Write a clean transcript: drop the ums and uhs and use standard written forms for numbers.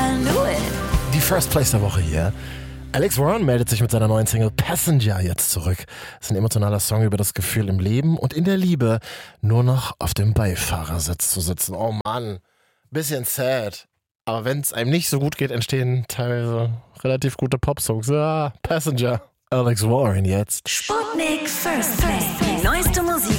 I knew it. Die First Place der Woche hier. Alex Warren meldet sich mit seiner neuen Single Passenger jetzt zurück. Das ist ein emotionaler Song über das Gefühl im Leben und in der Liebe nur noch auf dem Beifahrersitz zu sitzen. Oh Mann, bisschen sad. Aber wenn es einem nicht so gut geht, entstehen teilweise relativ gute Popsongs. Passenger. Alex Warren jetzt. Sputnik First Place. Die neueste Musik